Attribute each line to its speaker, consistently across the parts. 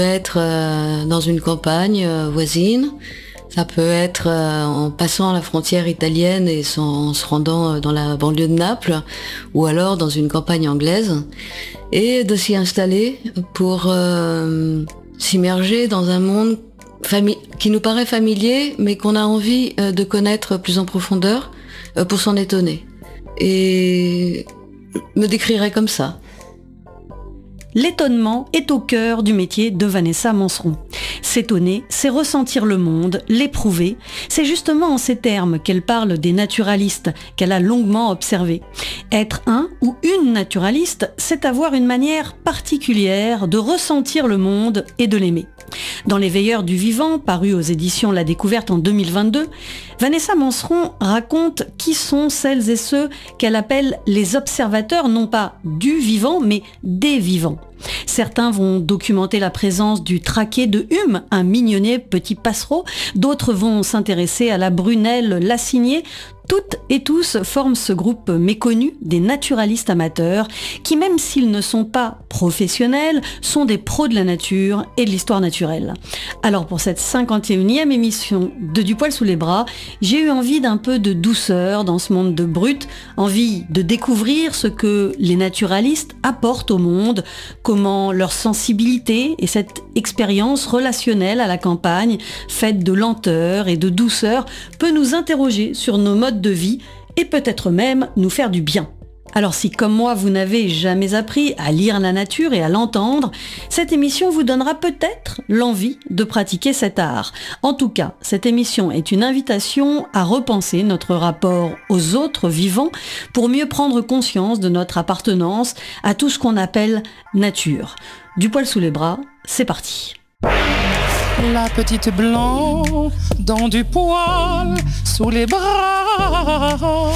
Speaker 1: Être dans une campagne voisine, ça peut être en passant la frontière italienne et en se rendant dans la banlieue de Naples, ou alors dans une campagne anglaise, et de s'y installer pour s'immerger dans un monde qui nous paraît familier, mais qu'on a envie de connaître plus en profondeur pour s'en étonner. Et me décrirais comme ça.
Speaker 2: L'étonnement est au cœur du métier de Vanessa Manseron. S'étonner, c'est ressentir le monde, l'éprouver. C'est justement en ces termes qu'elle parle des naturalistes, qu'elle a longuement observés. Être un ou une naturaliste, c'est avoir une manière particulière de ressentir le monde et de l'aimer. Dans Les Veilleurs du Vivant, paru aux éditions La Découverte en 2022, Vanessa Manseron raconte qui sont celles et ceux qu'elle appelle les observateurs, non pas du vivant, mais des vivants. Certains vont documenter la présence du traqué de Hume, un mignonnet petit passereau. D'autres vont s'intéresser à la brunelle lacignée. Toutes et tous forment ce groupe méconnu des naturalistes amateurs qui, même s'ils ne sont pas professionnels, sont des pros de la nature et de l'histoire naturelle. Alors pour cette 51e émission de Du poil sous les bras, j'ai eu envie d'un peu de douceur dans ce monde de brut, envie de découvrir ce que les naturalistes apportent au monde, comment leur sensibilité et cette expérience relationnelle à la campagne, faite de lenteur et de douceur, peut nous interroger sur nos modes de vie et peut-être même nous faire du bien. Alors si comme moi vous n'avez jamais appris à lire la nature et à l'entendre, cette émission vous donnera peut-être l'envie de pratiquer cet art. En tout cas, cette émission est une invitation à repenser notre rapport aux autres vivants pour mieux prendre conscience de notre appartenance à tout ce qu'on appelle nature. Du poil sous les bras, c'est parti.
Speaker 3: La petite blanc dans du poil sous les bras.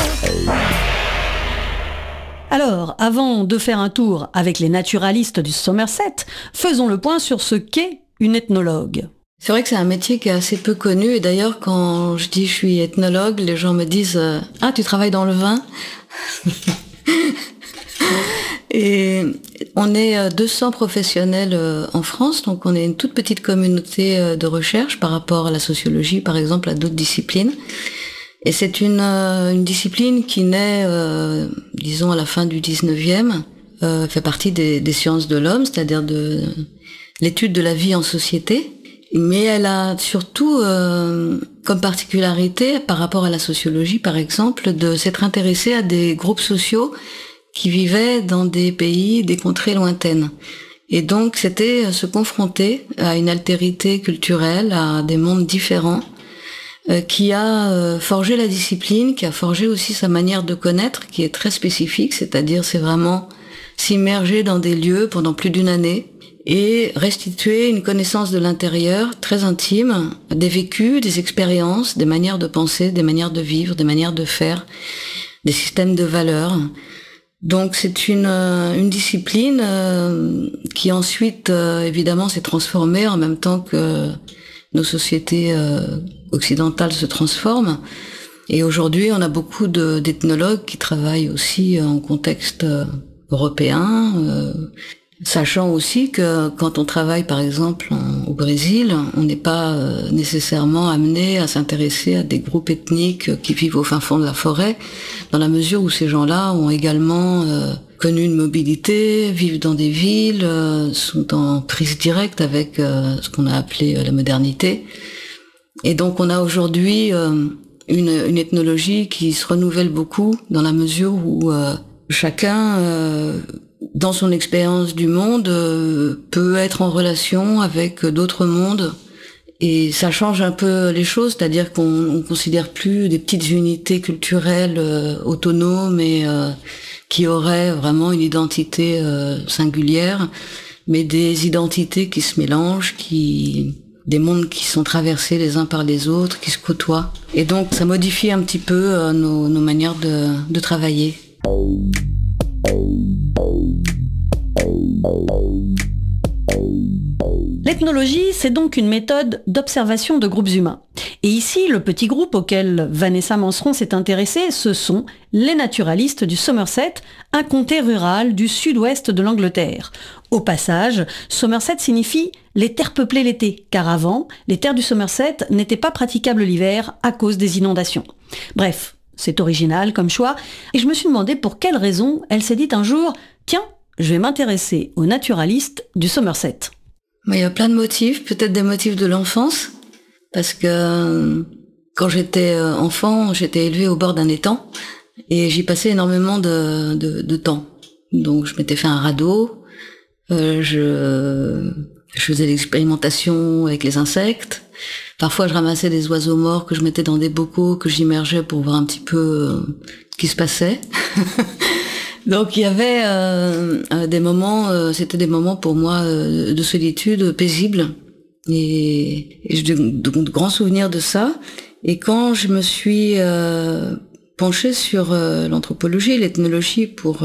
Speaker 2: Alors, avant de faire un tour avec les naturalistes du Somerset, faisons le point sur ce qu'est une ethnologue.
Speaker 1: C'est vrai que c'est un métier qui est assez peu connu, et d'ailleurs quand je dis je suis ethnologue, les gens me disent « Ah, tu travailles dans le vin ?» Et on est 200 professionnels en France, donc on est une toute petite communauté de recherche par rapport à la sociologie, par exemple, à d'autres disciplines. Et c'est une discipline qui naît, disons, à la fin du 19e, fait partie des sciences de l'homme, c'est-à-dire de l'étude de la vie en société. Mais elle a surtout comme particularité, par rapport à la sociologie, par exemple, de s'être intéressée à des groupes sociaux qui vivaient dans des pays, des contrées lointaines. Et donc, c'était se confronter à une altérité culturelle, à des mondes différents, qui a forgé la discipline, qui a forgé aussi sa manière de connaître, qui est très spécifique, c'est-à-dire c'est vraiment s'immerger dans des lieux pendant plus d'une année et restituer une connaissance de l'intérieur très intime, des vécus, des expériences, des manières de penser, des manières de vivre, des manières de faire, des systèmes de valeurs. Donc c'est une discipline qui ensuite évidemment s'est transformée en même temps que nos sociétés occidentales se transforment. Et aujourd'hui, on a beaucoup d'ethnologues qui travaillent aussi en contexte européen, sachant aussi que quand on travaille par exemple au Brésil, on n'est pas nécessairement amené à s'intéresser à des groupes ethniques qui vivent au fin fond de la forêt, dans la mesure où ces gens-là ont également connu une mobilité, vivent dans des villes, sont en prise directe avec ce qu'on a appelé la modernité. Et donc on a aujourd'hui une ethnologie qui se renouvelle beaucoup dans la mesure où chacun, dans son expérience du monde, peut être en relation avec d'autres mondes. Et ça change un peu les choses, c'est-à-dire qu'on ne considère plus des petites unités culturelles autonomes et qui auraient vraiment une identité singulière, mais des identités qui se mélangent, des mondes qui sont traversés les uns par les autres, qui se côtoient. Et donc ça modifie un petit peu nos manières de travailler.
Speaker 2: L'ethnologie, c'est donc une méthode d'observation de groupes humains. Et ici, le petit groupe auquel Vanessa Manseron s'est intéressée, ce sont les naturalistes du Somerset, un comté rural du sud-ouest de l'Angleterre. Au passage, Somerset signifie les terres peuplées l'été, car avant, les terres du Somerset n'étaient pas praticables l'hiver à cause des inondations. Bref, c'est original comme choix, et je me suis demandé pour quelle raison elle s'est dit un jour « Tiens, je vais m'intéresser aux naturalistes du Somerset ».
Speaker 1: Il y a plein de motifs, peut-être des motifs de l'enfance, parce que quand j'étais enfant, j'étais élevée au bord d'un étang et j'y passais énormément de temps. Donc je m'étais fait un radeau, je faisais l'expérimentation avec les insectes. Parfois je ramassais des oiseaux morts que je mettais dans des bocaux, que j'immergeais pour voir un petit peu ce qui se passait. Donc il y avait des moments, c'était des moments pour moi de solitude paisible et j'ai de grands souvenirs de ça. Et quand je me suis penchée sur l'anthropologie et l'ethnologie pour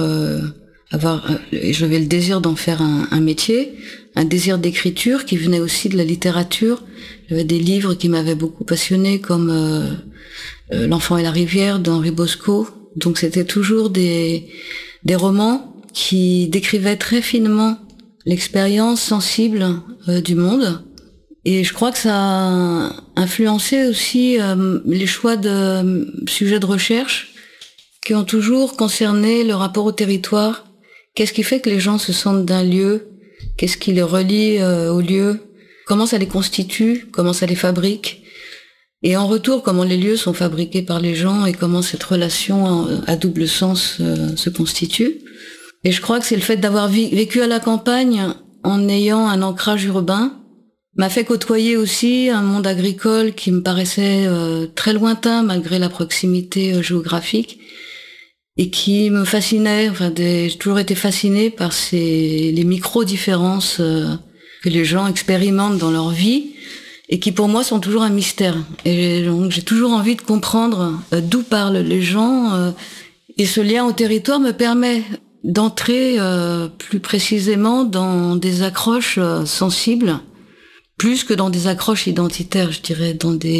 Speaker 1: j'avais le désir d'en faire un métier, un désir d'écriture qui venait aussi de la littérature. J'avais des livres qui m'avaient beaucoup passionnée comme L'Enfant et la rivière d'Henri Bosco. Donc c'était toujours des romans qui décrivaient très finement l'expérience sensible du monde. Et je crois que ça a influencé aussi les choix de sujets de recherche qui ont toujours concerné le rapport au territoire. Qu'est-ce qui fait que les gens se sentent d'un lieu? Qu'est-ce qui les relie au lieu? Comment ça les constitue? Comment ça les fabrique? Et en retour, comment les lieux sont fabriqués par les gens et comment cette relation à double sens se constitue. Et je crois que c'est le fait d'avoir vécu à la campagne en ayant un ancrage urbain m'a fait côtoyer aussi un monde agricole qui me paraissait très lointain malgré la proximité géographique et qui me fascinait. Enfin, j'ai toujours été fascinée par les micro-différences que les gens expérimentent dans leur vie et qui pour moi sont toujours un mystère. Et donc j'ai toujours envie de comprendre d'où parlent les gens et ce lien au territoire me permet d'entrer plus précisément dans des accroches sensibles, plus que dans des accroches identitaires, je dirais,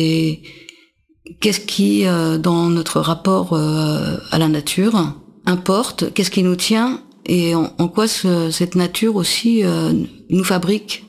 Speaker 1: qu'est-ce qui, dans notre rapport à la nature, importe, qu'est-ce qui nous tient et en quoi cette nature aussi nous fabrique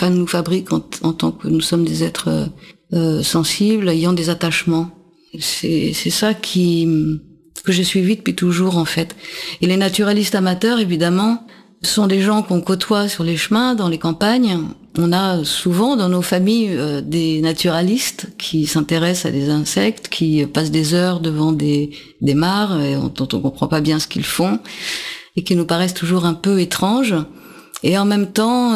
Speaker 1: en tant que nous sommes des êtres sensibles, ayant des attachements. C'est ça que j'ai suivi depuis toujours, en fait. Et les naturalistes amateurs, évidemment, sont des gens qu'on côtoie sur les chemins, dans les campagnes. On a souvent dans nos familles des naturalistes qui s'intéressent à des insectes, qui passent des heures devant des mares dont on comprend pas bien ce qu'ils font et qui nous paraissent toujours un peu étranges. Et en même temps,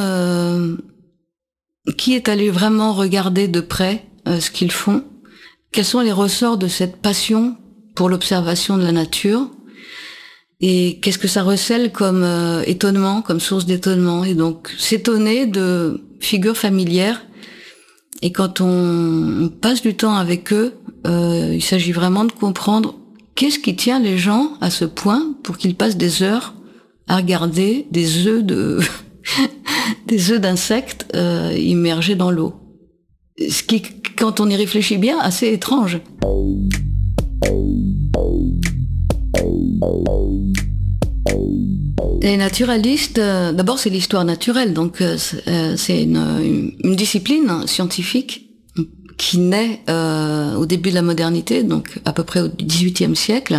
Speaker 1: qui est allé vraiment regarder de près ce qu'ils font? Quels sont les ressorts de cette passion pour l'observation de la nature? Et qu'est-ce que ça recèle comme étonnement, comme source d'étonnement? Et donc s'étonner de figures familières. Et quand on passe du temps avec eux, il s'agit vraiment de comprendre qu'est-ce qui tient les gens à ce point pour qu'ils passent des heures à regarder des œufs des œufs d'insectes immergés dans l'eau. Ce qui, quand on y réfléchit bien, assez étrange. Les naturalistes, d'abord c'est l'histoire naturelle, donc c'est une discipline scientifique qui naît au début de la modernité, donc à peu près au XVIIIe siècle.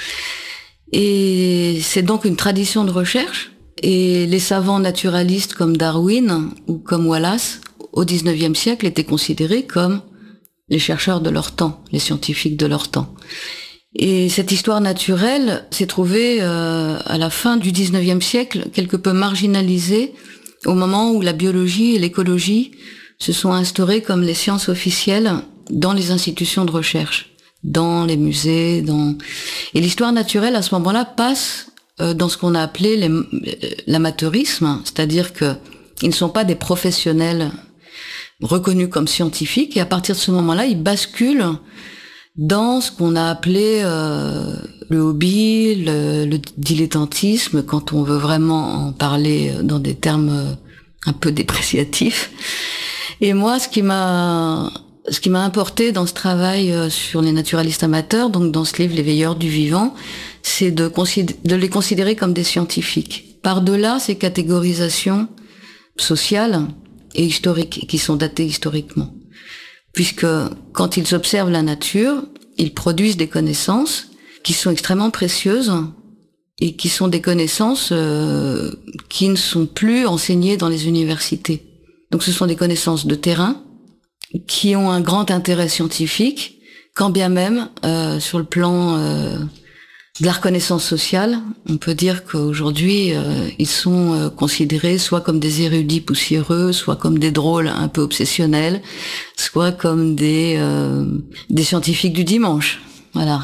Speaker 1: Et c'est donc une tradition de recherche. Et les savants naturalistes comme Darwin ou comme Wallace, au XIXe siècle, étaient considérés comme les chercheurs de leur temps, les scientifiques de leur temps. Et cette histoire naturelle s'est trouvée à la fin du XIXe siècle quelque peu marginalisée au moment où la biologie et l'écologie se sont instaurées comme les sciences officielles dans les institutions de recherche, dans les musées, Et l'histoire naturelle, à ce moment-là, passe dans ce qu'on a appelé l'amateurisme, c'est-à-dire que ils ne sont pas des professionnels reconnus comme scientifiques, et à partir de ce moment-là, ils basculent dans ce qu'on a appelé le hobby, le dilettantisme, quand on veut vraiment en parler dans des termes un peu dépréciatif. Et moi, ce qui m'a importé dans ce travail sur les naturalistes amateurs, donc dans ce livre Les Veilleurs du Vivant, c'est de les considérer comme des scientifiques. Par-delà ces catégorisations sociales et historiques, qui sont datées historiquement. Puisque quand ils observent la nature, ils produisent des connaissances qui sont extrêmement précieuses et qui sont des connaissances qui ne sont plus enseignées dans les universités. Donc ce sont des connaissances de terrain qui ont un grand intérêt scientifique, quand bien même sur le plan de la reconnaissance sociale, on peut dire qu'aujourd'hui ils sont considérés soit comme des érudits poussiéreux, soit comme des drôles un peu obsessionnels, soit comme des scientifiques du dimanche. Voilà.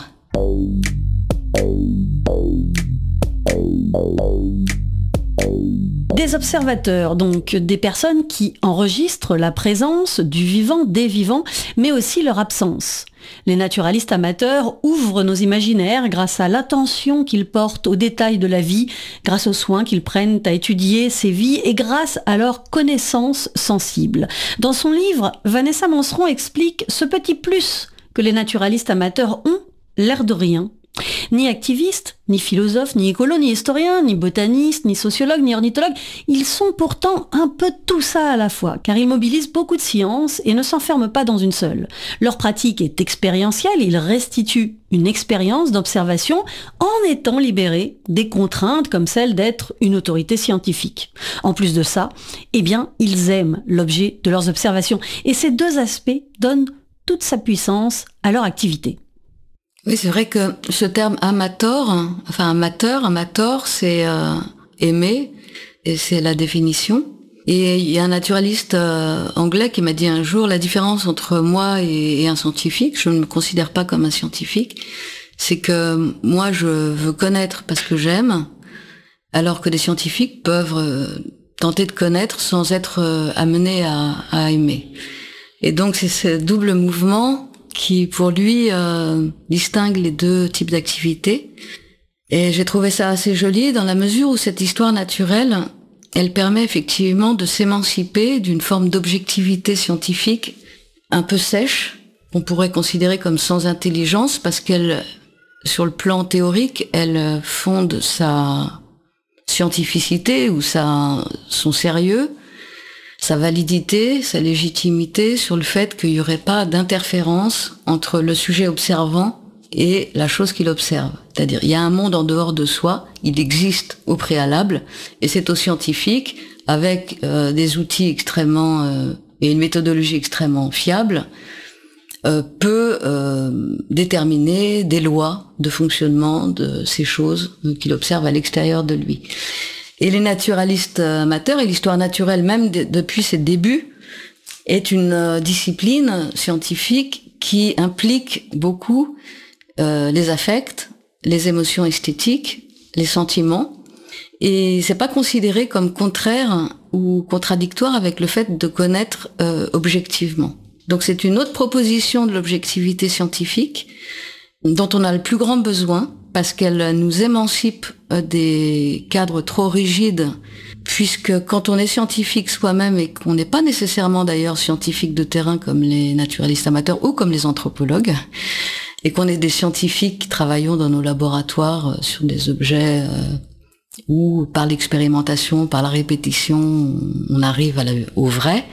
Speaker 2: Des observateurs, donc des personnes qui enregistrent la présence du vivant, des vivants, mais aussi leur absence. Les naturalistes amateurs ouvrent nos imaginaires grâce à l'attention qu'ils portent aux détails de la vie, grâce aux soins qu'ils prennent à étudier ces vies et grâce à leur connaissance sensible. Dans son livre, Vanessa Manseron explique ce petit plus que les naturalistes amateurs ont, l'air de rien. Ni activistes, ni philosophes, ni écolos, ni historiens, ni botanistes, ni sociologues, ni ornithologues, ils sont pourtant un peu tout ça à la fois, car ils mobilisent beaucoup de sciences et ne s'enferment pas dans une seule. Leur pratique est expérientielle, ils restituent une expérience d'observation en étant libérés des contraintes comme celle d'être une autorité scientifique. En plus de ça, ils aiment l'objet de leurs observations, et ces deux aspects donnent toute sa puissance à leur activité.
Speaker 1: Oui, c'est vrai que ce terme amateur, c'est aimer, et c'est la définition. Et il y a un naturaliste anglais qui m'a dit un jour, la différence entre moi et un scientifique, je ne me considère pas comme un scientifique, c'est que moi je veux connaître parce que j'aime, alors que des scientifiques peuvent tenter de connaître sans être amenés à aimer. Et donc c'est ce double mouvement qui, pour lui, distingue les deux types d'activités. Et j'ai trouvé ça assez joli dans la mesure où cette histoire naturelle, elle permet effectivement de s'émanciper d'une forme d'objectivité scientifique un peu sèche, qu'on pourrait considérer comme sans intelligence, parce qu'elle, sur le plan théorique, elle fonde sa scientificité ou son sérieux, sa validité, sa légitimité sur le fait qu'il n'y aurait pas d'interférence entre le sujet observant et la chose qu'il observe. C'est-à-dire, il y a un monde en dehors de soi, il existe au préalable, et c'est aux scientifiques, avec des outils extrêmement et une méthodologie extrêmement fiable, peut déterminer des lois de fonctionnement de ces choses qu'il observe à l'extérieur de lui. Et les naturalistes amateurs, et l'histoire naturelle même depuis ses débuts, est une discipline scientifique qui implique beaucoup les affects, les émotions esthétiques, les sentiments, et c'est pas considéré comme contraire ou contradictoire avec le fait de connaître objectivement. Donc c'est une autre proposition de l'objectivité scientifique dont on a le plus grand besoin, parce qu'elle nous émancipe des cadres trop rigides, puisque quand on est scientifique soi-même, et qu'on n'est pas nécessairement d'ailleurs scientifique de terrain comme les naturalistes amateurs ou comme les anthropologues, et qu'on est des scientifiques qui travaillons dans nos laboratoires sur des objets où par l'expérimentation, par la répétition, on arrive au vrai,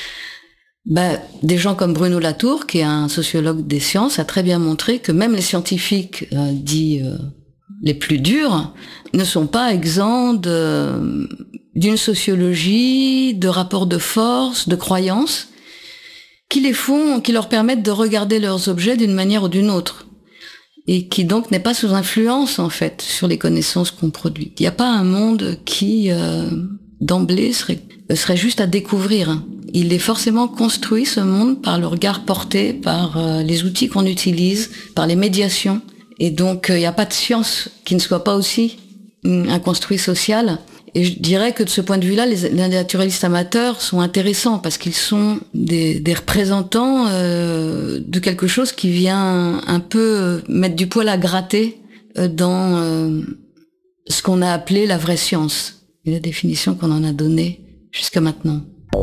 Speaker 1: des gens comme Bruno Latour, qui est un sociologue des sciences, a très bien montré que même les scientifiques dits les plus durs ne sont pas exempts d'une sociologie, de rapports de force, de croyances, qui leur permettent de regarder leurs objets d'une manière ou d'une autre, et qui donc n'est pas sous influence en fait sur les connaissances qu'on produit. Il n'y a pas un monde qui d'emblée serait juste à découvrir. Il est forcément construit, ce monde, par le regard porté, par les outils qu'on utilise, par les médiations. Et donc, il n'y a pas de science qui ne soit pas aussi un construit social. Et je dirais que de ce point de vue-là, les naturalistes amateurs sont intéressants parce qu'ils sont des représentants de quelque chose qui vient un peu mettre du poil à gratter dans ce qu'on a appelé la vraie science. Et la définition qu'on en a donnée jusqu'à maintenant.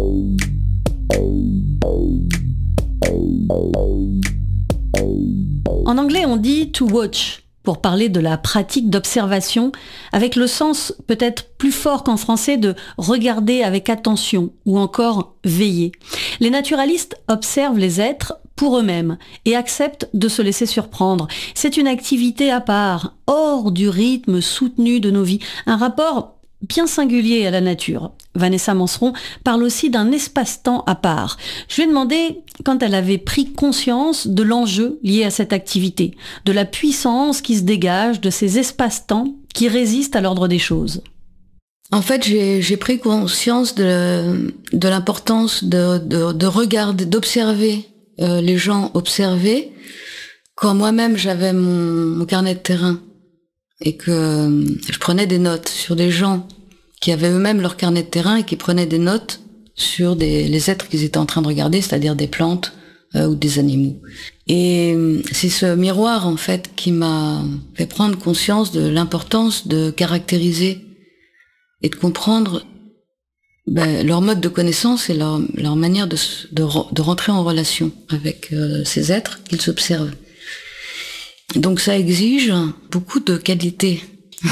Speaker 2: En anglais, on dit « to watch » pour parler de la pratique d'observation, avec le sens peut-être plus fort qu'en français de « regarder avec attention » ou encore « veiller ». Les naturalistes observent les êtres pour eux-mêmes et acceptent de se laisser surprendre. C'est une activité à part, hors du rythme soutenu de nos vies, un rapport bien singulier à la nature. Vanessa Manseron parle aussi d'un espace-temps à part. Je lui ai demandé quand elle avait pris conscience de l'enjeu lié à cette activité, de la puissance qui se dégage de ces espaces-temps qui résistent à l'ordre des choses.
Speaker 1: En fait, j'ai pris conscience de l'importance de regarder, d'observer les gens observer quand moi-même j'avais mon carnet de terrain et que je prenais des notes sur des gens qui avaient eux-mêmes leur carnet de terrain et qui prenaient des notes sur les êtres qu'ils étaient en train de regarder, c'est-à-dire des plantes ou des animaux. Et c'est ce miroir, en fait, qui m'a fait prendre conscience de l'importance de caractériser et de comprendre leur mode de connaissance et leur manière de rentrer en relation avec ces êtres qu'ils observent. Donc ça exige beaucoup de qualités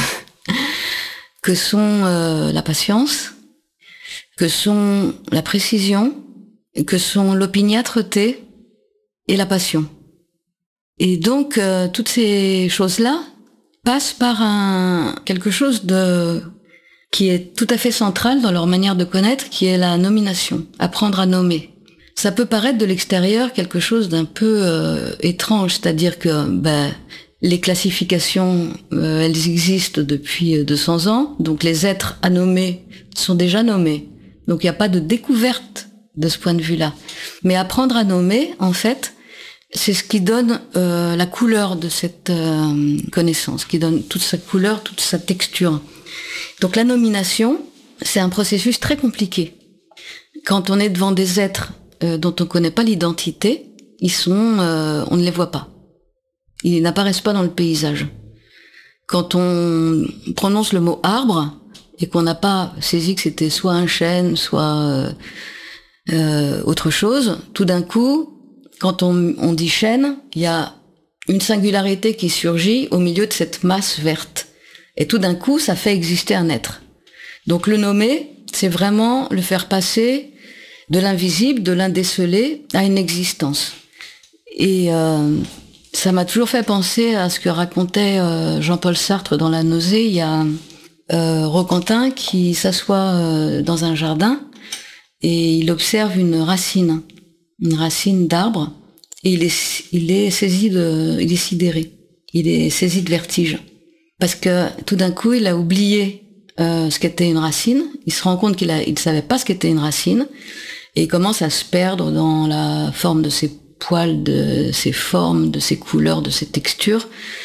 Speaker 1: que sont la patience, que sont la précision, que sont l'opiniâtreté et la passion. Et donc toutes ces choses-là passent par quelque chose qui est tout à fait central dans leur manière de connaître, qui est la nomination, apprendre à nommer. Ça peut paraître de l'extérieur quelque chose d'un peu étrange, c'est-à-dire que les classifications, elles existent depuis 200 ans, donc les êtres à nommer sont déjà nommés. Donc il n'y a pas de découverte de ce point de vue-là. Mais apprendre à nommer, en fait, c'est ce qui donne la couleur de cette connaissance, qui donne toute sa couleur, toute sa texture. Donc la nomination, c'est un processus très compliqué. Quand on est devant des êtres dont on ne connaît pas l'identité, on ne les voit pas. Ils n'apparaissent pas dans le paysage. Quand on prononce le mot arbre et qu'on n'a pas saisi que c'était soit un chêne, soit autre chose, tout d'un coup, quand on dit chêne, il y a une singularité qui surgit au milieu de cette masse verte. Et tout d'un coup, ça fait exister un être. Donc le nommer, c'est vraiment le faire passer de l'invisible, de l'indécelé à une existence. Et ça m'a toujours fait penser à ce que racontait Jean-Paul Sartre dans La Nausée. Il y a Roquentin qui s'assoit dans un jardin et il observe une racine d'arbre, et il est sidéré, il est saisi de vertige. Parce que tout d'un coup, il a oublié ce qu'était une racine, il se rend compte qu'il ne savait pas ce qu'était une racine, et il commence à se perdre dans la forme de ses poils, de ses formes, de ses couleurs, de ses textures.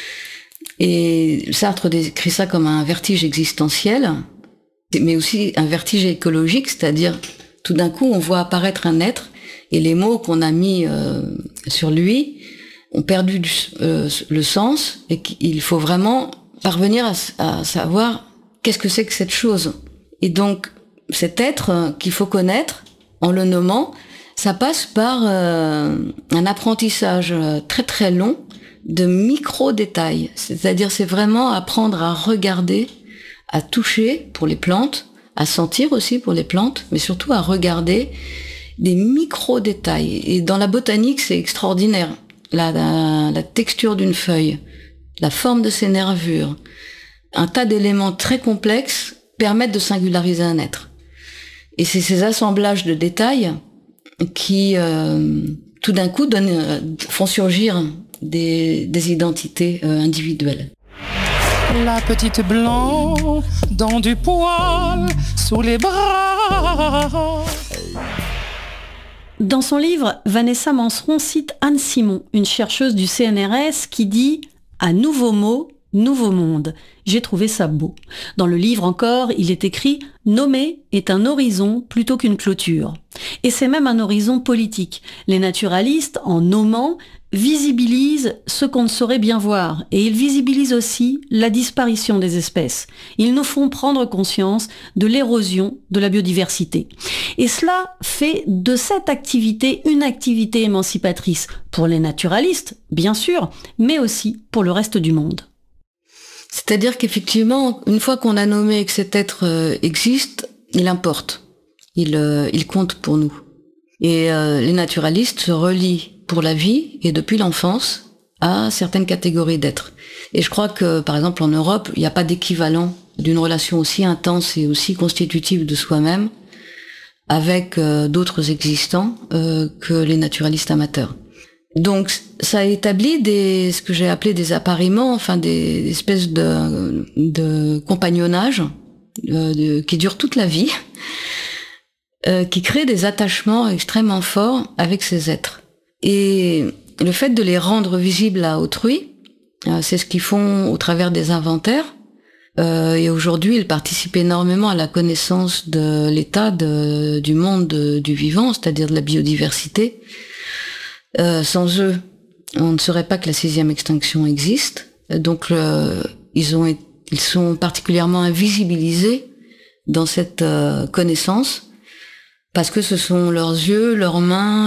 Speaker 1: Et Sartre décrit ça comme un vertige existentiel, mais aussi un vertige écologique, c'est-à-dire tout d'un coup on voit apparaître un être et les mots qu'on a mis sur lui ont perdu le sens, et qu'il faut vraiment parvenir à savoir qu'est-ce que c'est que cette chose. Et donc cet être qu'il faut connaître en le nommant, ça passe par un apprentissage très très long de micro-détails. C'est-à-dire c'est vraiment apprendre à regarder, à toucher pour les plantes, à sentir aussi pour les plantes, mais surtout à regarder des micro-détails. Et dans la botanique, c'est extraordinaire. La texture d'une feuille, la forme de ses nervures, un tas d'éléments très complexes permettent de singulariser un être. Et c'est ces assemblages de détails qui, tout d'un coup, font surgir des identités individuelles.
Speaker 3: La petite blanc dans du poil sous les bras.
Speaker 2: Dans son livre, Vanessa Manseron cite Anne Simon, une chercheuse du CNRS qui dit « À nouveau mot, Nouveau monde. J'ai trouvé ça beau. Dans le livre encore, il est écrit « Nommer est un horizon plutôt qu'une clôture ». Et c'est même un horizon politique. Les naturalistes, en nommant, visibilisent ce qu'on ne saurait bien voir. Et ils visibilisent aussi la disparition des espèces. Ils nous font prendre conscience de l'érosion de la biodiversité. Et cela fait de cette activité une activité émancipatrice pour les naturalistes, bien sûr, mais aussi pour le reste du monde.
Speaker 1: C'est-à-dire qu'effectivement, une fois qu'on a nommé que cet être existe, il importe. Il compte pour nous. Et les naturalistes se relient pour la vie et depuis l'enfance à certaines catégories d'êtres. Et je crois que, par exemple, en Europe, il n'y a pas d'équivalent d'une relation aussi intense et aussi constitutive de soi-même avec d'autres existants que les naturalistes amateurs. Donc, ça a établi ce que j'ai appelé des appariements, enfin des espèces de compagnonnage qui durent toute la vie, qui créent des attachements extrêmement forts avec ces êtres. Et le fait de les rendre visibles à autrui, c'est ce qu'ils font au travers des inventaires. Et aujourd'hui, ils participent énormément à la connaissance de l'état du monde du vivant, c'est-à-dire de la biodiversité. Sans eux, on ne saurait pas que la 6e extinction existe. Donc, ils sont particulièrement invisibilisés dans cette connaissance parce que ce sont leurs yeux, leurs mains,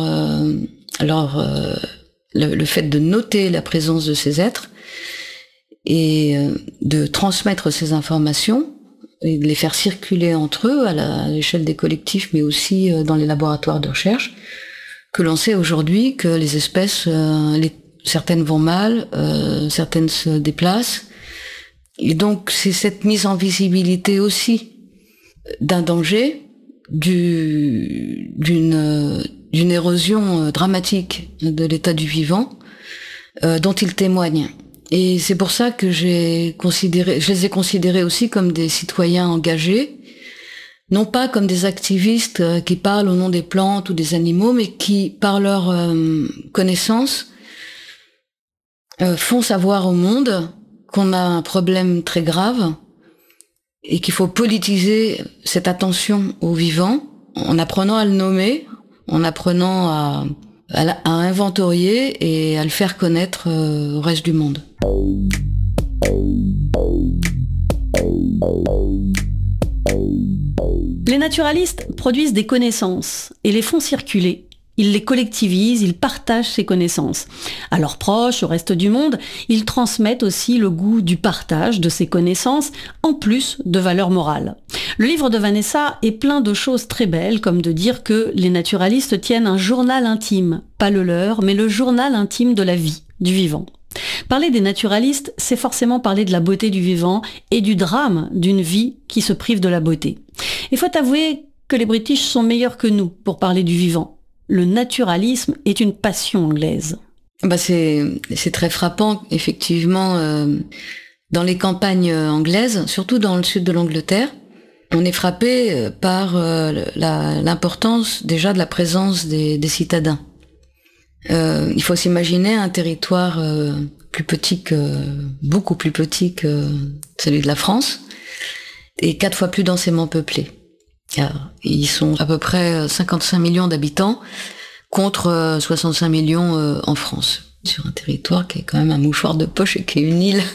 Speaker 1: le fait de noter la présence de ces êtres et de transmettre ces informations et de les faire circuler entre eux à l'échelle des collectifs, mais aussi dans les laboratoires de recherche, que l'on sait aujourd'hui que les espèces, certaines vont mal, certaines se déplacent. Et donc c'est cette mise en visibilité aussi d'un danger, d'une érosion dramatique de l'état du vivant dont ils témoignent. Et c'est pour ça que je les ai considérés aussi comme des citoyens engagés, non pas comme des activistes qui parlent au nom des plantes ou des animaux, mais qui, par leur connaissance, font savoir au monde qu'on a un problème très grave et qu'il faut politiser cette attention au vivant en apprenant à le nommer, en apprenant à inventorier et à le faire connaître au reste du monde.
Speaker 2: Les naturalistes produisent des connaissances et les font circuler. Ils les collectivisent, ils partagent ces connaissances. À leurs proches, au reste du monde, ils transmettent aussi le goût du partage de ces connaissances, en plus de valeurs morales. Le livre de Vanessa est plein de choses très belles, comme de dire que les naturalistes tiennent un journal intime, pas le leur, mais le journal intime de la vie, du vivant. Parler des naturalistes, c'est forcément parler de la beauté du vivant et du drame d'une vie qui se prive de la beauté. Il faut avouer que les British sont meilleurs que nous pour parler du vivant. Le naturalisme est une passion anglaise.
Speaker 1: C'est très frappant, effectivement, dans les campagnes anglaises, surtout dans le sud de l'Angleterre, on est frappé par l'importance déjà de la présence des citadins. Il faut s'imaginer un territoire beaucoup plus petit que celui de la France, et 4 fois plus densément peuplé. Ils sont à peu près 55 millions d'habitants contre 65 millions en France, sur un territoire qui est quand même un mouchoir de poche et qui est une île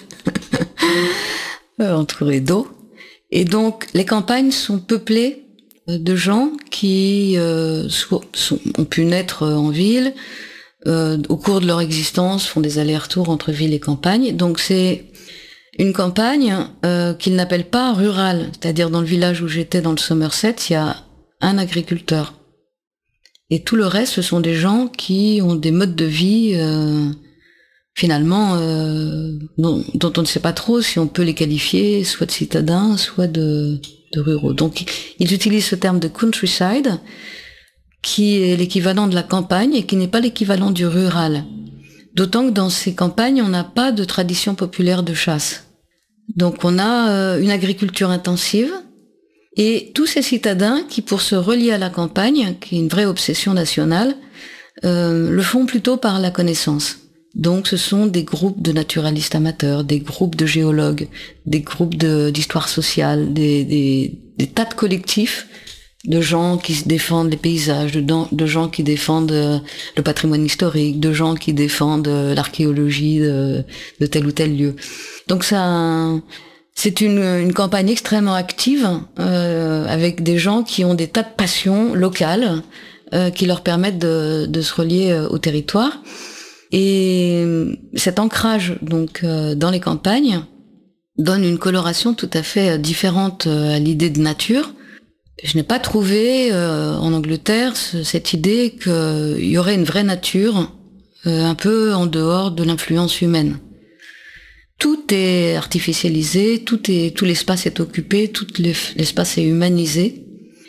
Speaker 1: entourée d'eau. Et donc les campagnes sont peuplées de gens qui ont pu naître en ville, au cours de leur existence font des allers-retours entre ville et campagne. Donc c'est une campagne qu'ils n'appellent pas rurale, c'est-à-dire dans le village où j'étais dans le Somerset, il y a un agriculteur. Et tout le reste, ce sont des gens qui ont des modes de vie finalement dont on ne sait pas trop si on peut les qualifier soit de citadins, soit de ruraux. Donc ils utilisent ce terme de countryside, qui est l'équivalent de la campagne et qui n'est pas l'équivalent du rural. D'autant que dans ces campagnes, on n'a pas de tradition populaire de chasse. Donc on a une agriculture intensive et tous ces citadins qui, pour se relier à la campagne, qui est une vraie obsession nationale, le font plutôt par la connaissance. Donc ce sont des groupes de naturalistes amateurs, des groupes de géologues, des groupes d'histoire sociale, des tas de collectifs de gens qui défendent les paysages, de gens qui défendent le patrimoine historique, de gens qui défendent l'archéologie de tel ou tel lieu. Donc c'est une campagne extrêmement active avec des gens qui ont des tas de passions locales qui leur permettent de se relier au territoire. Et cet ancrage donc dans les campagnes donne une coloration tout à fait différente à l'idée de nature. Je n'ai pas trouvé en Angleterre cette idée qu'il y aurait une vraie nature un peu en dehors de l'influence humaine. Tout est artificialisé, tout l'espace est occupé, tout l'espace est humanisé.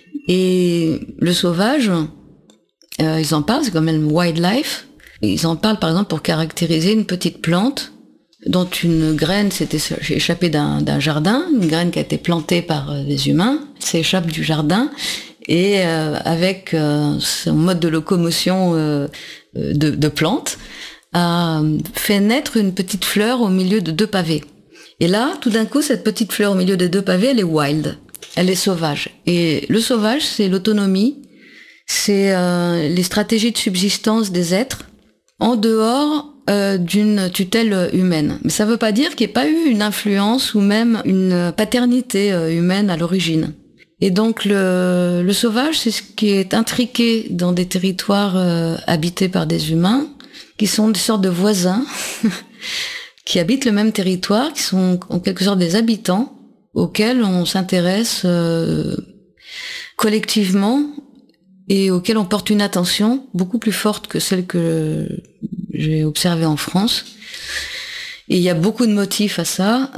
Speaker 1: Et le sauvage, ils en parlent, c'est quand même wildlife. Ils en parlent par exemple pour caractériser une petite plante dont une graine s'était échappée d'un jardin, une graine qui a été plantée par des humains, s'échappe du jardin et avec son mode de locomotion de plante, a fait naître une petite fleur au milieu de 2 pavés. Et là, tout d'un coup, cette petite fleur au milieu des 2 pavés, elle est wild, elle est sauvage. Et le sauvage, c'est l'autonomie, c'est les stratégies de subsistance des êtres en dehors d'une tutelle humaine. Mais ça ne veut pas dire qu'il n'y ait pas eu une influence ou même une paternité humaine à l'origine. Et donc le sauvage, c'est ce qui est intriqué dans des territoires habités par des humains, qui sont des sortes de voisins, qui habitent le même territoire, qui sont en quelque sorte des habitants, auxquels on s'intéresse collectivement et auxquels on porte une attention beaucoup plus forte que celle que j'ai observée en France. Et il y a beaucoup de motifs à ça.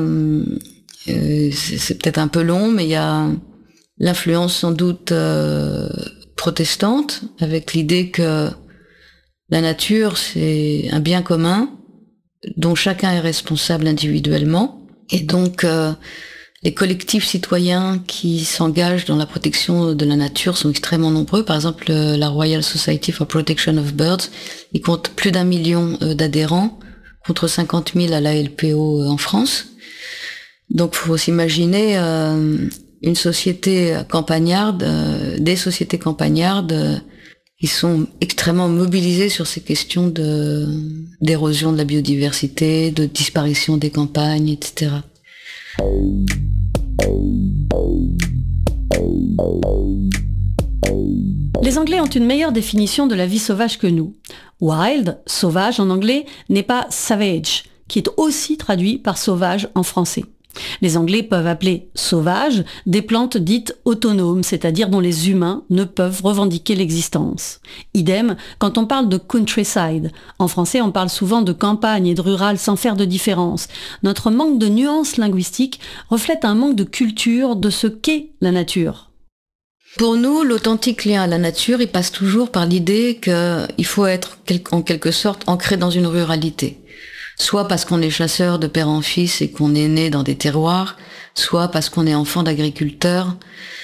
Speaker 1: C'est peut-être un peu long, mais il y a l'influence sans doute protestante, avec l'idée que la nature, c'est un bien commun dont chacun est responsable individuellement. Et donc, les collectifs citoyens qui s'engagent dans la protection de la nature sont extrêmement nombreux. Par exemple, la Royal Society for Protection of Birds, il compte plus d'1 million d'adhérents, contre 50 000 à la LPO en France. Donc, il faut s'imaginer une société campagnarde, des sociétés campagnardes qui sont extrêmement mobilisées sur ces questions d'érosion de la biodiversité, de disparition des campagnes, etc.
Speaker 2: Les Anglais ont une meilleure définition de la vie sauvage que nous. Wild, sauvage en anglais, n'est pas savage, qui est aussi traduit par sauvage en français. Les Anglais peuvent appeler sauvages des plantes dites autonomes, c'est-à-dire dont les humains ne peuvent revendiquer l'existence. Idem quand on parle de countryside. En français, on parle souvent de campagne et de rural sans faire de différence. Notre manque de nuances linguistiques reflète un manque de culture de ce qu'est la nature.
Speaker 1: Pour nous, l'authentique lien à la nature, il passe toujours par l'idée qu'il faut être en quelque sorte ancré dans une ruralité. Soit parce qu'on est chasseur de père en fils et qu'on est né dans des terroirs, soit parce qu'on est enfant d'agriculteur.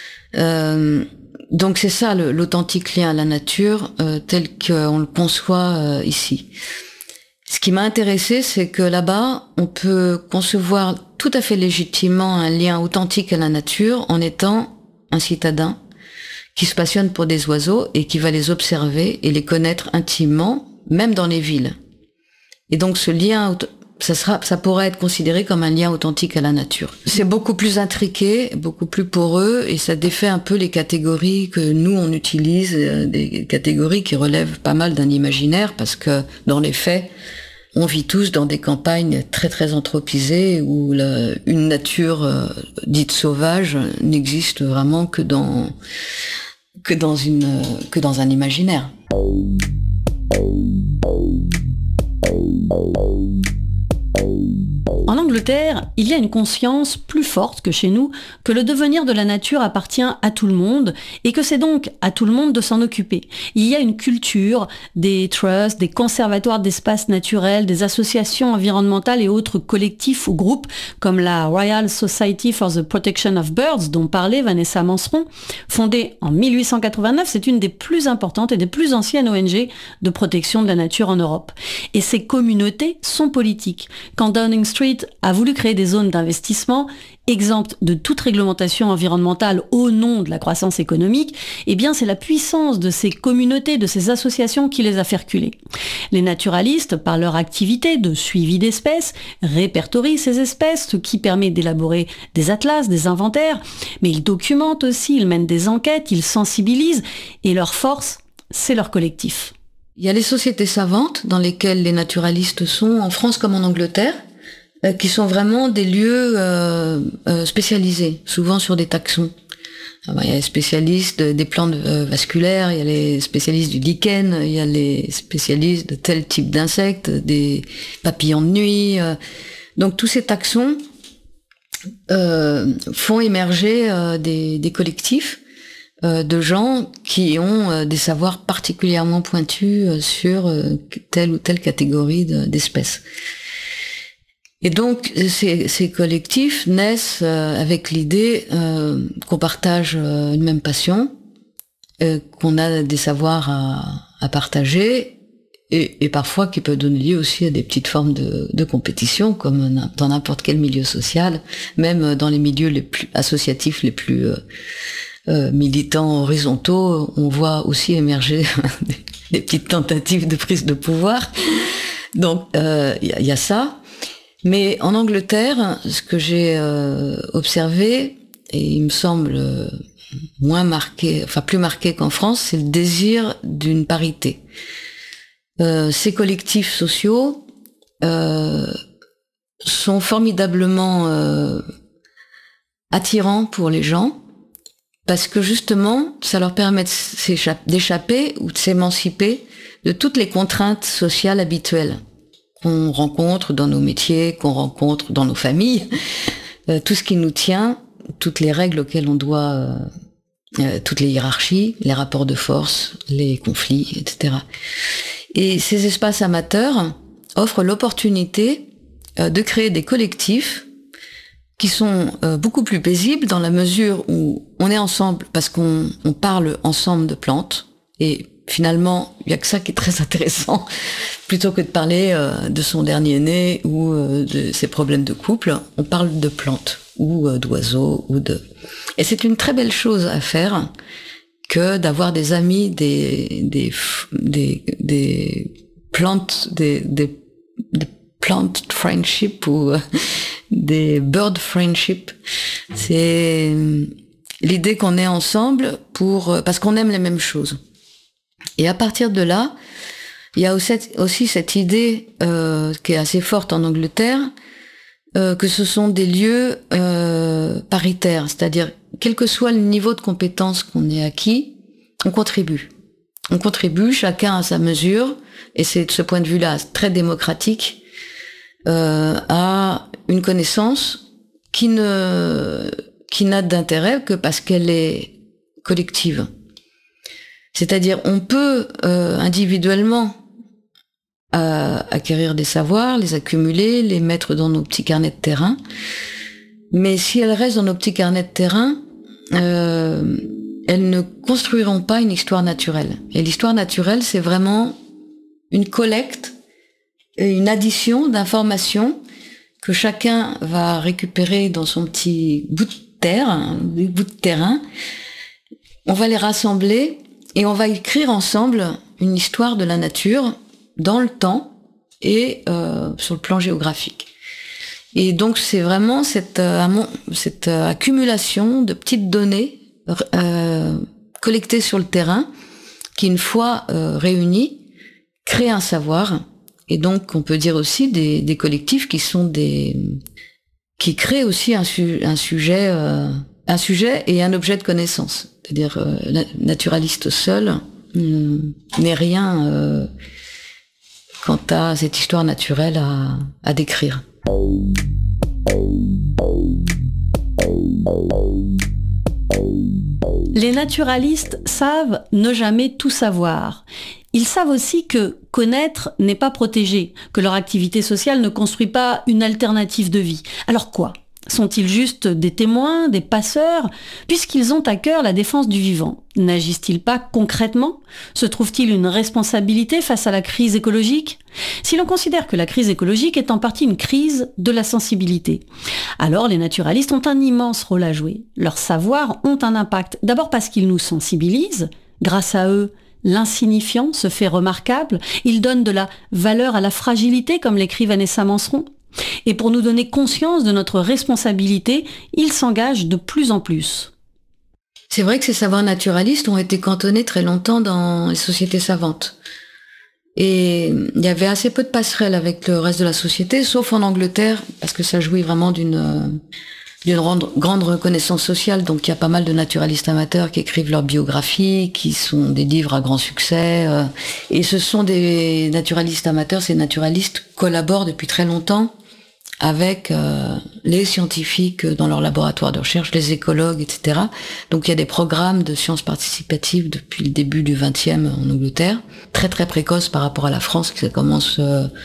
Speaker 1: Donc c'est ça l'authentique lien à la nature tel qu'on le conçoit ici. Ce qui m'a intéressé, c'est que là-bas, on peut concevoir tout à fait légitimement un lien authentique à la nature en étant un citadin qui se passionne pour des oiseaux et qui va les observer et les connaître intimement, même dans les villes. Et donc ce lien, ça pourrait être considéré comme un lien authentique à la nature. C'est beaucoup plus intriqué, beaucoup plus poreux, et ça défait un peu les catégories que nous on utilise, des catégories qui relèvent pas mal d'un imaginaire, parce que dans les faits, on vit tous dans des campagnes très très anthropisées où une nature dite sauvage n'existe vraiment que dans un imaginaire.
Speaker 2: En Angleterre, il y a une conscience plus forte que chez nous que le devenir de la nature appartient à tout le monde et que c'est donc à tout le monde de s'en occuper. Il y a une culture des trusts, des conservatoires d'espaces naturels, des associations environnementales et autres collectifs ou groupes comme la Royal Society for the Protection of Birds dont parlait Vanessa Manseron. Fondée en 1889, c'est une des plus importantes et des plus anciennes ONG de protection de la nature en Europe. Et ces communautés sont politiques. Quand Downing Street a voulu créer des zones d'investissement exemptes de toute réglementation environnementale au nom de la croissance économique, eh bien c'est la puissance de ces communautés, de ces associations qui les a fait reculer. Les naturalistes, par leur activité de suivi d'espèces, répertorient ces espèces, ce qui permet d'élaborer des atlas, des inventaires, mais ils documentent aussi, ils mènent des enquêtes, ils sensibilisent, et leur force, c'est leur collectif.
Speaker 1: Il y a les sociétés savantes dans lesquelles les naturalistes sont, en France comme en Angleterre, qui sont vraiment des lieux spécialisés, souvent sur des taxons. Alors, il y a les spécialistes des plantes vasculaires, il y a les spécialistes du lichen, il y a les spécialistes de tel type d'insectes, des papillons de nuit. Donc tous ces taxons font émerger des collectifs de gens qui ont des savoirs particulièrement pointus sur telle ou telle catégorie d'espèces. Et donc ces collectifs naissent avec l'idée qu'on partage une même passion, qu'on a des savoirs à partager et parfois qui peut donner lieu aussi à des petites formes de compétition comme dans n'importe quel milieu social, même dans les milieux les plus associatifs, les plus militants horizontaux, on voit aussi émerger des petites tentatives de prise de pouvoir. Donc il y a ça. Mais en Angleterre, ce que j'ai observé, et il me semble plus marqué qu'en France, c'est le désir d'une parité. Ces collectifs sociaux sont formidablement attirants pour les gens, parce que justement, ça leur permet d'échapper ou de s'émanciper de toutes les contraintes sociales habituelles qu'on rencontre dans nos métiers, qu'on rencontre dans nos familles, tout ce qui nous tient, toutes les règles auxquelles on doit, toutes les hiérarchies, les rapports de force, les conflits, etc. Et ces espaces amateurs offrent l'opportunité de créer des collectifs qui sont beaucoup plus paisibles dans la mesure où on est ensemble parce qu'on parle ensemble de plantes et finalement, il y a que ça qui est très intéressant, plutôt que de parler de son dernier né ou de ses problèmes de couple, on parle de plantes ou d'oiseaux Et c'est une très belle chose à faire que d'avoir des amis, des plantes, des plant friendship ou des bird friendship. C'est l'idée qu'on est ensemble parce qu'on aime les mêmes choses. Et à partir de là, il y a aussi cette idée qui est assez forte en Angleterre, que ce sont des lieux paritaires, c'est-à-dire quel que soit le niveau de compétence qu'on ait acquis, on contribue. On contribue, chacun à sa mesure, et c'est de ce point de vue-là très démocratique, à une connaissance qui n'a d'intérêt que parce qu'elle est collective. C'est-à-dire, on peut individuellement acquérir des savoirs, les accumuler, les mettre dans nos petits carnets de terrain, mais si elles restent dans nos petits carnets de terrain, elles ne construiront pas une histoire naturelle. Et l'histoire naturelle, c'est vraiment une collecte et une addition d'informations que chacun va récupérer dans son petit bout de terre, des bouts de terrain. On va les rassembler et on va écrire ensemble une histoire de la nature dans le temps et sur le plan géographique. Et donc c'est vraiment cette accumulation de petites données collectées sur le terrain qui, une fois réunies, créent un savoir. Et donc on peut dire aussi des collectifs qui créent aussi un sujet et un objet de connaissance. C'est-à-dire naturaliste seul n'est rien quant à cette histoire naturelle à décrire.
Speaker 2: Les naturalistes savent ne jamais tout savoir. Ils savent aussi que connaître n'est pas protégé, que leur activité sociale ne construit pas une alternative de vie. Alors quoi ? Sont-ils juste des témoins, des passeurs, puisqu'ils ont à cœur la défense du vivant ? N'agissent-ils pas concrètement ? Se trouve-t-il une responsabilité face à la crise écologique ? Si l'on considère que la crise écologique est en partie une crise de la sensibilité, alors les naturalistes ont un immense rôle à jouer. Leurs savoirs ont un impact, d'abord parce qu'ils nous sensibilisent. Grâce à eux, l'insignifiant se fait remarquable. Ils donnent de la valeur à la fragilité, comme l'écrit Vanessa Manseron. Et pour nous donner conscience de notre responsabilité, ils s'engagent de plus en plus.
Speaker 1: C'est vrai que ces savoirs naturalistes ont été cantonnés très longtemps dans les sociétés savantes. Et il y avait assez peu de passerelles avec le reste de la société, sauf en Angleterre, parce que ça jouit vraiment d'une grande reconnaissance sociale. Donc il y a pas mal de naturalistes amateurs qui écrivent leurs biographies, qui sont des livres à grand succès. Et ce sont des naturalistes amateurs, ces naturalistes collaborent depuis très longtemps avec les scientifiques dans leur laboratoire de recherche, les écologues, etc. Donc il y a des programmes de sciences participatives depuis le début du XXe en Angleterre, très très précoce par rapport à la France, qui commence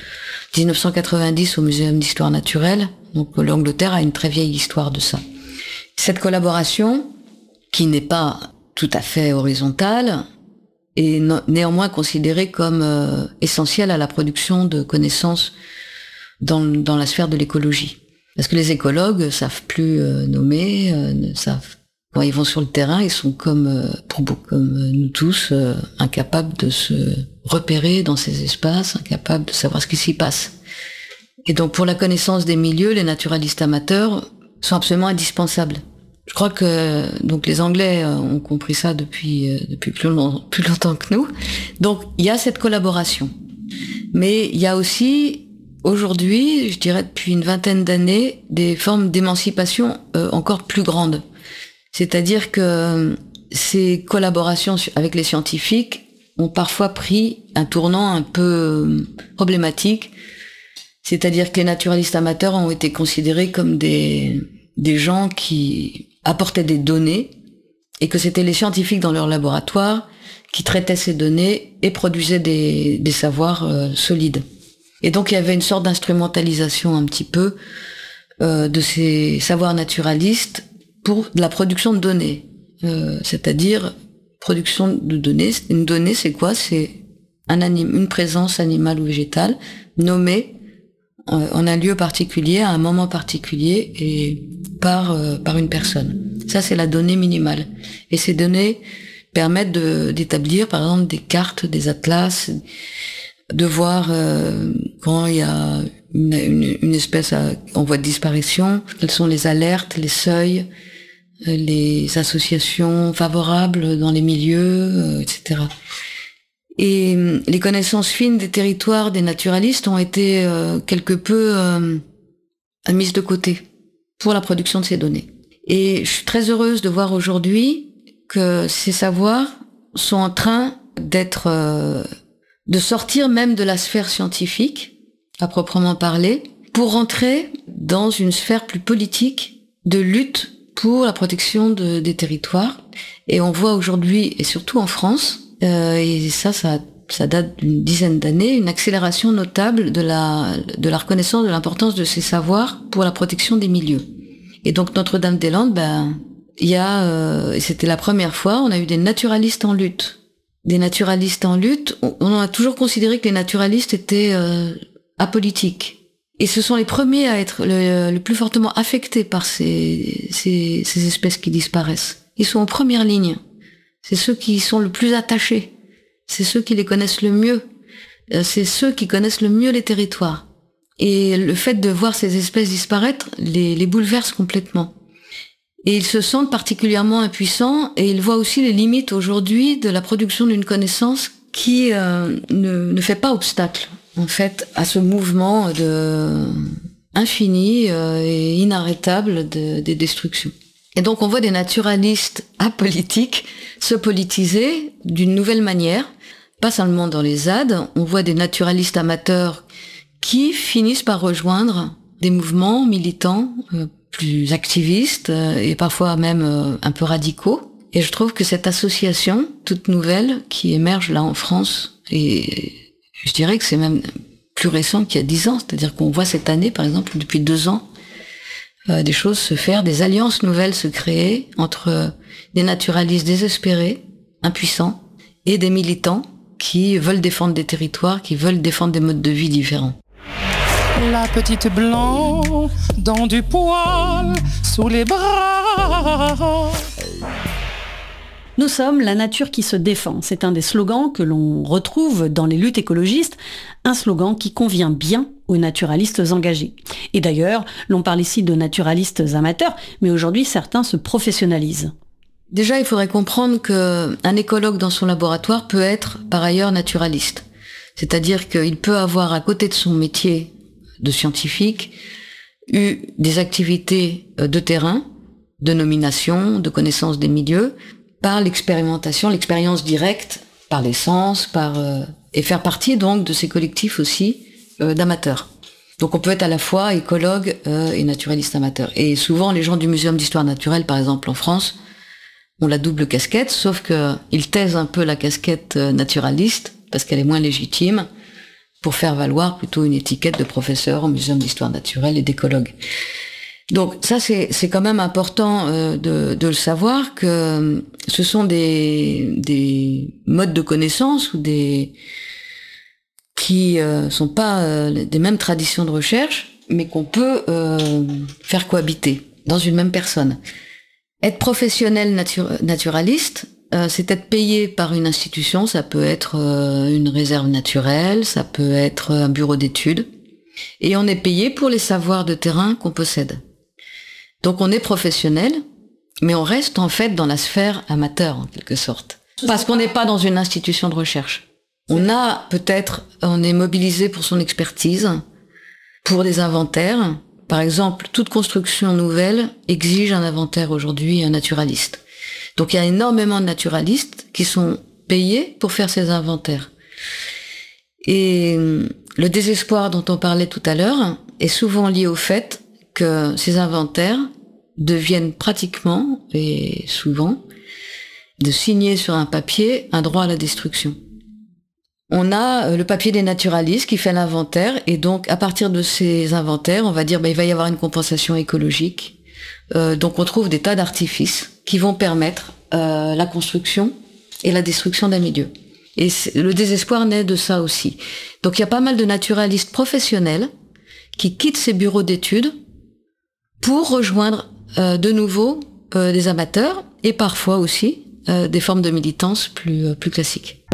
Speaker 1: 1990 au Muséum d'histoire naturelle. Donc l'Angleterre a une très vieille histoire de ça. Cette collaboration, qui n'est pas tout à fait horizontale, est néanmoins considérée comme essentielle à la production de connaissances dans la sphère de l'écologie. Parce que les écologues savent plus nommer, savent quand ils vont sur le terrain, ils sont comme nous tous, incapables de se repérer dans ces espaces, incapables de savoir ce qui s'y passe. Et donc pour la connaissance des milieux, les naturalistes amateurs sont absolument indispensables. Je crois que donc les Anglais ont compris ça depuis plus longtemps que nous. Donc il y a cette collaboration. Mais il y a aussi aujourd'hui, je dirais depuis une vingtaine d'années, des formes d'émancipation encore plus grandes. C'est-à-dire que ces collaborations avec les scientifiques ont parfois pris un tournant un peu problématique. C'est-à-dire que les naturalistes amateurs ont été considérés comme des gens qui apportaient des données et que c'était les scientifiques dans leur laboratoire qui traitaient ces données et produisaient des savoirs solides. Et donc il y avait une sorte d'instrumentalisation un petit peu de ces savoirs naturalistes pour de la production de données. C'est-à-dire production de données. Une donnée, c'est quoi ? C'est une présence animale ou végétale nommée en un lieu particulier, à un moment particulier et par une personne. Ça, c'est la donnée minimale. Et ces données permettent d'établir, par exemple, des cartes, des atlas, de voir quand il y a une espèce en voie de disparition, quelles sont les alertes, les seuils, les associations favorables dans les milieux, etc. Et les connaissances fines des territoires des naturalistes ont été quelque peu mises de côté pour la production de ces données. Et je suis très heureuse de voir aujourd'hui que ces savoirs sont en train de sortir même de la sphère scientifique, à proprement parler, pour rentrer dans une sphère plus politique de lutte pour la protection des territoires. Et on voit aujourd'hui, et surtout en France, et ça date d'une dizaine d'années, une accélération notable de la reconnaissance de l'importance de ces savoirs pour la protection des milieux. Et donc Notre-Dame-des-Landes, il y a, et c'était la première fois, on a eu des naturalistes en lutte. Des naturalistes en lutte, on a toujours considéré que les naturalistes étaient apolitiques. Et ce sont les premiers à être le plus fortement affectés par ces espèces qui disparaissent. Ils sont en première ligne. C'est ceux qui sont le plus attachés. C'est ceux qui les connaissent le mieux. C'est ceux qui connaissent le mieux les territoires. Et le fait de voir ces espèces disparaître les bouleverse complètement. Et ils se sentent particulièrement impuissants et ils voient aussi les limites aujourd'hui de la production d'une connaissance qui ne fait pas obstacle, en fait, à ce mouvement infini et inarrêtable des destructions. Et donc on voit des naturalistes apolitiques se politiser d'une nouvelle manière, pas seulement dans les ZAD, on voit des naturalistes amateurs qui finissent par rejoindre des mouvements militants plus activistes et parfois même un peu radicaux. Et je trouve que cette association toute nouvelle qui émerge là en France, et je dirais que c'est même plus récent qu'il y a 10 ans, c'est-à-dire qu'on voit cette année, par exemple, depuis 2 ans, des choses se faire, des alliances nouvelles se créer entre des naturalistes désespérés, impuissants, et des militants qui veulent défendre des territoires, qui veulent défendre des modes de vie différents.
Speaker 3: La petite blanc dans du poil sous les bras.
Speaker 2: Nous sommes la nature qui se défend. C'est un des slogans que l'on retrouve dans les luttes écologistes, un slogan qui convient bien aux naturalistes engagés. Et d'ailleurs, l'on parle ici de naturalistes amateurs, mais aujourd'hui certains se professionnalisent.
Speaker 1: Déjà, il faudrait comprendre qu'un écologue dans son laboratoire peut être par ailleurs naturaliste. C'est-à-dire qu'il peut avoir à côté de son métier de scientifique eu des activités de terrain, de nomination, de connaissance des milieux, par l'expérimentation, l'expérience directe, par les sens, et faire partie donc de ces collectifs aussi d'amateurs. Donc on peut être à la fois écologue et naturaliste amateur. Et souvent les gens du Muséum d'histoire naturelle, par exemple en France, ont la double casquette, sauf qu'ils taisent un peu la casquette naturaliste, parce qu'elle est moins légitime, pour faire valoir plutôt une étiquette de professeur au Muséum d'histoire naturelle et d'écologue. Donc ça c'est quand même important de le savoir, que ce sont des modes de connaissance ou qui sont pas des mêmes traditions de recherche, mais qu'on peut faire cohabiter dans une même personne. Être professionnel naturaliste, c'est être payé par une institution, ça peut être une réserve naturelle, ça peut être un bureau d'études, et on est payé pour les savoirs de terrain qu'on possède. Donc on est professionnel, mais on reste en fait dans la sphère amateur en quelque sorte. Parce qu'on n'est pas dans une institution de recherche. On est mobilisé pour son expertise, pour des inventaires. Par exemple, toute construction nouvelle exige un inventaire aujourd'hui, un naturaliste. Donc il y a énormément de naturalistes qui sont payés pour faire ces inventaires. Et le désespoir dont on parlait tout à l'heure est souvent lié au fait que ces inventaires deviennent pratiquement, et souvent, de signer sur un papier un droit à la destruction. On a le papier des naturalistes qui fait l'inventaire, et donc à partir de ces inventaires, on va dire il va y avoir une compensation écologique. Donc on trouve des tas d'artifices qui vont permettre la construction et la destruction d'un milieu. Et le désespoir naît de ça aussi. Donc il y a pas mal de naturalistes professionnels qui quittent ces bureaux d'études pour rejoindre de nouveau des amateurs et parfois aussi des formes de militance plus classiques.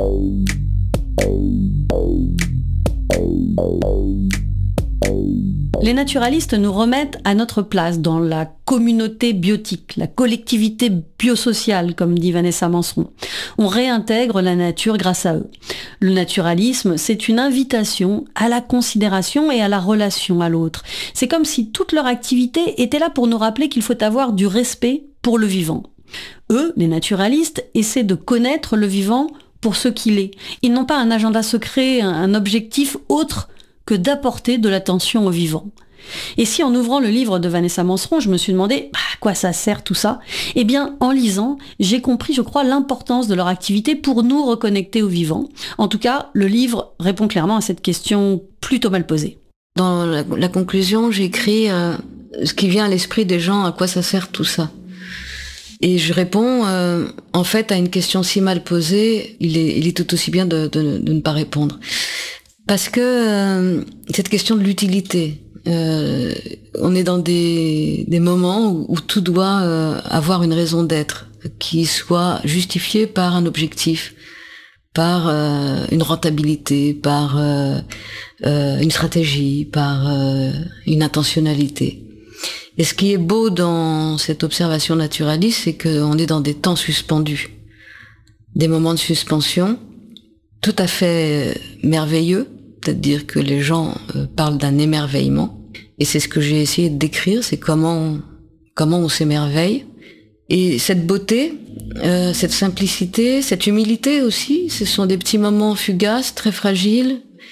Speaker 2: Les naturalistes nous remettent à notre place dans la communauté biotique, la collectivité biosociale, comme dit Vanessa Manseron. On réintègre la nature grâce à eux. Le naturalisme, c'est une invitation à la considération et à la relation à l'autre. C'est comme si toute leur activité était là pour nous rappeler qu'il faut avoir du respect pour le vivant. Eux, les naturalistes, essaient de connaître le vivant pour ce qu'il est. Ils n'ont pas un agenda secret, un objectif autre que d'apporter de l'attention au vivant. Et si en ouvrant le livre de Vanessa Manseron, je me suis demandé à quoi ça sert tout ça, eh bien en lisant, j'ai compris, je crois, l'importance de leur activité pour nous reconnecter au vivant. En tout cas, le livre répond clairement à cette question plutôt mal posée.
Speaker 1: Dans la conclusion, j'ai écrit ce qui vient à l'esprit des gens, à quoi ça sert tout ça. Et je réponds, en fait, à une question si mal posée, il est tout aussi bien de ne pas répondre. Parce que cette question de l'utilité, on est dans des moments où tout doit avoir une raison d'être, qui soit justifiée par un objectif, par une rentabilité, par une stratégie, par une intentionnalité. Et ce qui est beau dans cette observation naturaliste, c'est qu'on est dans des temps suspendus, des moments de suspension tout à fait merveilleux, c'est-à-dire que les gens parlent d'un émerveillement, et c'est ce que j'ai essayé de décrire, c'est comment on s'émerveille. Et cette beauté, cette simplicité, cette humilité aussi, ce sont des petits moments fugaces, très fragiles,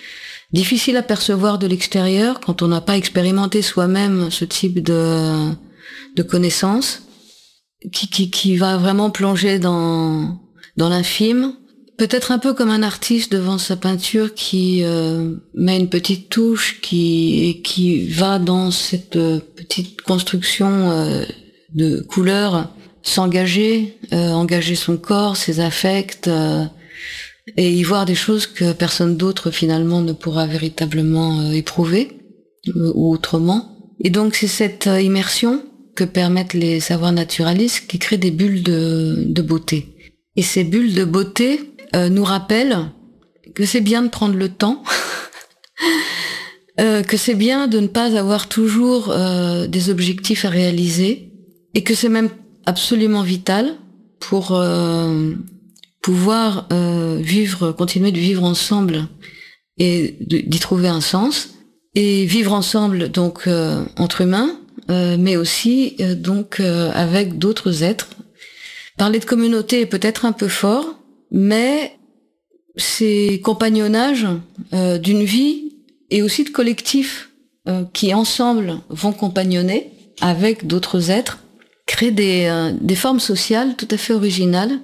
Speaker 1: difficile à percevoir de l'extérieur quand on n'a pas expérimenté soi-même ce type de connaissances, qui va vraiment plonger dans l'infime. Peut-être un peu comme un artiste devant sa peinture qui met une petite touche qui va dans cette petite construction de couleurs, s'engager, engager son corps, ses affects, et y voir des choses que personne d'autre finalement ne pourra véritablement éprouver ou autrement. Et donc c'est cette immersion que permettent les savoirs naturalistes qui créent des bulles de beauté. Et ces bulles de beauté nous rappellent que c'est bien de prendre le temps, que c'est bien de ne pas avoir toujours des objectifs à réaliser, et que c'est même absolument vital pour pouvoir continuer de vivre ensemble et d'y trouver un sens, et vivre ensemble donc entre humains, mais aussi donc avec d'autres êtres. Parler de communauté est peut-être un peu fort, mais c'est compagnonnage d'une vie et aussi de collectifs qui ensemble vont compagnonner avec d'autres êtres, créer des formes sociales tout à fait originales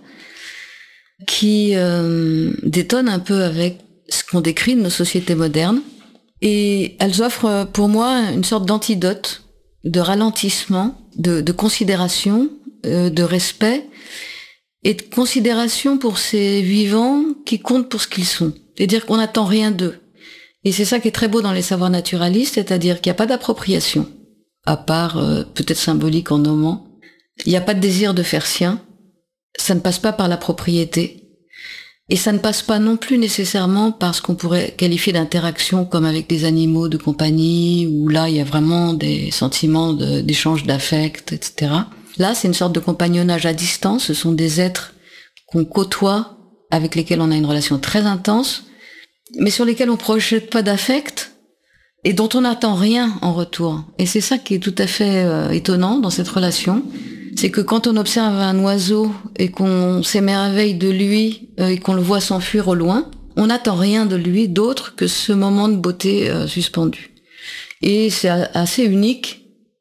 Speaker 1: qui détonnent un peu avec ce qu'on décrit de nos sociétés modernes. Et elles offrent pour moi une sorte d'antidote, de ralentissement, de considération, de respect et de considération pour ces vivants qui comptent pour ce qu'ils sont. C'est-à-dire qu'on n'attend rien d'eux. Et c'est ça qui est très beau dans les savoirs naturalistes, c'est-à-dire qu'il n'y a pas d'appropriation, à part peut-être symbolique en nommant. Il n'y a pas de désir de faire sien. Ça ne passe pas par la propriété. Et ça ne passe pas non plus nécessairement par ce qu'on pourrait qualifier d'interaction comme avec des animaux de compagnie, où là il y a vraiment des sentiments d'échange d'affect, etc. Là, c'est une sorte de compagnonnage à distance. Ce sont des êtres qu'on côtoie, avec lesquels on a une relation très intense, mais sur lesquels on projette pas d'affect et dont on n'attend rien en retour. Et c'est ça qui est tout à fait étonnant dans cette relation. C'est que quand on observe un oiseau et qu'on s'émerveille de lui et qu'on le voit s'enfuir au loin, on n'attend rien de lui d'autre que ce moment de beauté suspendu. Et c'est assez unique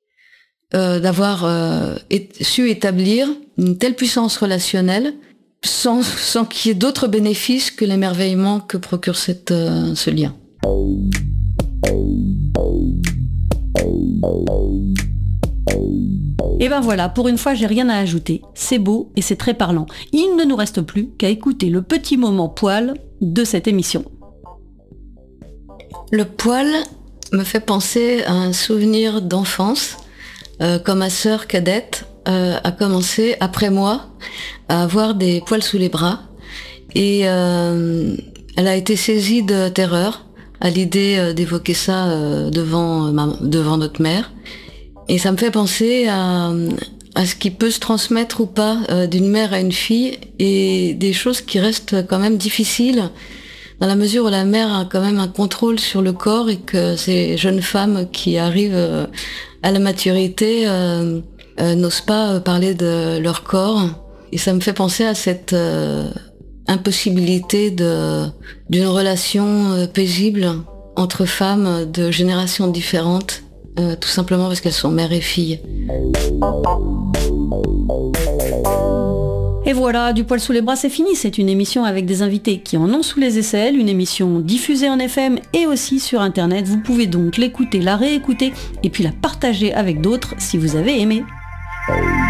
Speaker 1: d'avoir su établir une telle puissance relationnelle sans qu'il y ait d'autres bénéfices que l'émerveillement que procure ce lien.
Speaker 2: Et ben voilà, pour une fois j'ai rien à ajouter. C'est beau et c'est très parlant. Il ne nous reste plus qu'à écouter le petit moment poil de cette émission.
Speaker 1: Le poil me fait penser à un souvenir d'enfance. Quand ma sœur cadette a commencé, après moi, à avoir des poils sous les bras. Et elle a été saisie de terreur à l'idée d'évoquer ça devant notre mère. Et ça me fait penser à ce qui peut se transmettre ou pas d'une mère à une fille, et des choses qui restent quand même difficiles, dans la mesure où la mère a quand même un contrôle sur le corps, et que ces jeunes femmes qui arrivent à la maturité n'osent pas parler de leur corps. Et ça me fait penser à cette impossibilité d'une relation paisible entre femmes de générations différentes, tout simplement parce qu'elles sont mère et fille.
Speaker 2: Et voilà, Du poil sous les bras, c'est fini. C'est une émission avec des invités qui en ont sous les aisselles, une émission diffusée en FM et aussi sur Internet. Vous pouvez donc l'écouter, la réécouter et puis la partager avec d'autres si vous avez aimé.